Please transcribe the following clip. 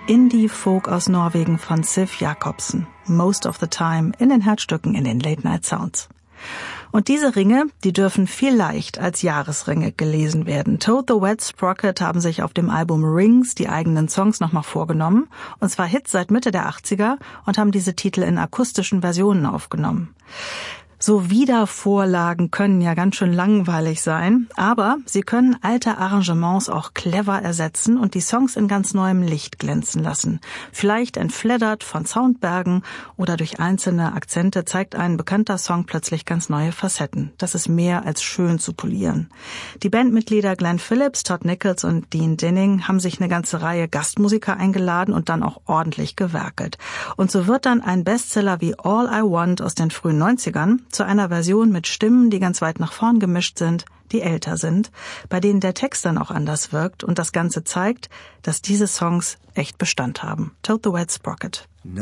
Indie-Folk aus Norwegen von Sif Jacobsen. Most of the Time in den Herzstücken in den Late Night Sounds. Und diese Ringe, die dürfen vielleicht als Jahresringe gelesen werden. Toad the Wet Sprocket haben sich auf dem Album Rings die eigenen Songs nochmal vorgenommen. Und zwar Hits seit Mitte der 80er und haben diese Titel in akustischen Versionen aufgenommen. So Wiedervorlagen können ja ganz schön langweilig sein, aber sie können alte Arrangements auch clever ersetzen und die Songs in ganz neuem Licht glänzen lassen. Vielleicht entfleddert von Soundbergen oder durch einzelne Akzente zeigt ein bekannter Song plötzlich ganz neue Facetten. Das ist mehr als schön zu polieren. Die Bandmitglieder Glenn Phillips, Todd Nichols und Dean Dinning haben sich eine ganze Reihe Gastmusiker eingeladen und dann auch ordentlich gewerkelt. Und so wird dann ein Bestseller wie All I Want aus den frühen 90ern zu einer Version mit Stimmen, die ganz weit nach vorn gemischt sind, die älter sind, bei denen der Text dann auch anders wirkt und das Ganze zeigt, dass diese Songs echt Bestand haben. Toad the Wet Sprocket.